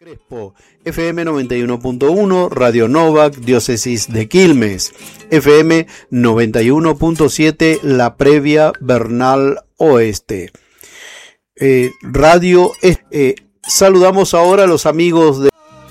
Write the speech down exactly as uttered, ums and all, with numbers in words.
Crespo, F M noventa y uno punto uno, Radio Novak, Diócesis de Quilmes, F M noventa y uno punto siete, La Previa, Bernal Oeste. Eh, radio, eh, saludamos ahora a los amigos de